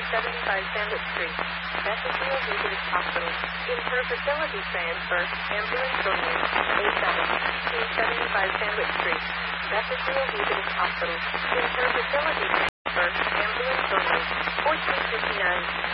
275 Sandwich Street, Bethesda Methodist Hospital. Inter-facility transfer, ambulance only, A7, 275 Sandwich Street, Bethesda Methodist Hospital. Inter-facility transfer, ambulance only, 1459.